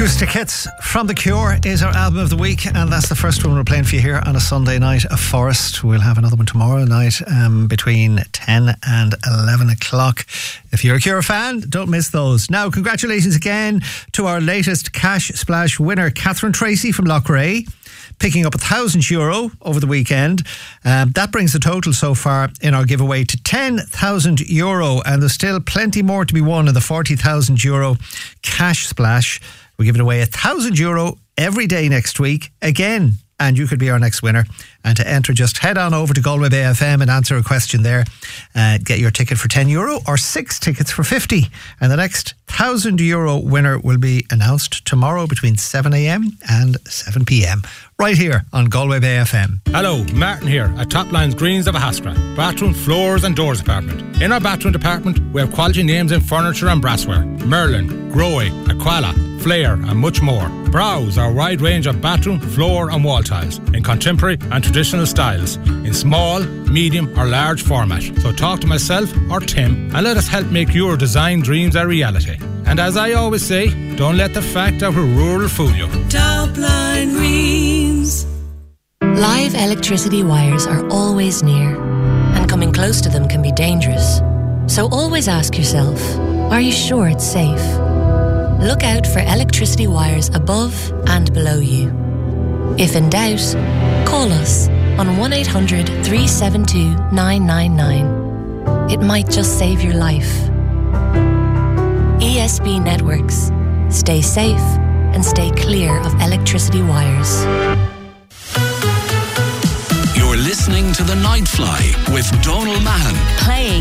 Acoustic Hits from The Cure is our album of the week, and that's the first one we're playing for you here on a Sunday night of Forest. We'll have another one tomorrow night between 10 and 11 o'clock. If you're a Cure fan, don't miss those. Now, congratulations again to our latest Cash Splash winner, Catherine Tracy from Loughrea, picking up €1,000 over the weekend. That brings the total so far in our giveaway to €10,000, and there's still plenty more to be won in the €40,000 Cash Splash. We're giving away €1,000 every day next week again, and you could be our next winner. And to enter, just head on over to Galway Bay FM and answer a question there. Get your ticket for €10 or 6 tickets for 50. And the next €1,000 winner will be announced tomorrow between 7 a.m. and 7 p.m. right here on Galway Bay FM. Hello, Martin here at Top Lines Greens of Ahastra, bathroom, floors and doors department. In our bathroom department, we have quality names in furniture and brassware: Merlin, Grohe, Aquala, Flair and much more. Browse our wide range of bathroom, floor and wall tiles in contemporary and traditional styles in small, medium or large format. So talk to myself or Tim and let us help make your design dreams a reality. And as I always say, don't let the fact of a rural fool you. Top Line Greens. Live electricity wires are always near, and coming close to them can be dangerous. So always ask yourself, are you sure it's safe? Look out for electricity wires above and below you. If in doubt, call us on 1800 372 999. It might just save your life. ESB Networks. Stay safe and stay clear of electricity wires. You're listening to The Nightfly with Donal Mahon. Playing